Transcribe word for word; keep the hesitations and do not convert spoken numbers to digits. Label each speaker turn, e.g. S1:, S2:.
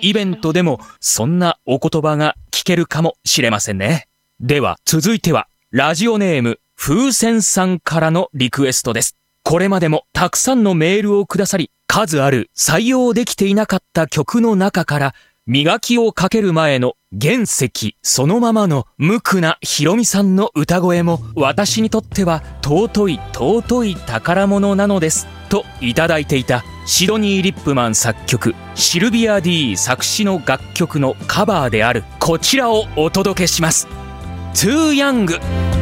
S1: イベントでもそんなお言葉が聞けるかもしれませんね。では続いてはラジオネーム風船さんからのリクエストです。これまでもたくさんのメールをくださり、数ある採用できていなかった曲の中から磨きをかける前の原石そのままの無垢なひろみさんの歌声も私にとっては尊い尊い宝物なのですといただいていたシドニー・リップマン作曲、シルビア D 作詞の楽曲のカバーであるこちらをお届けします。 Too Young。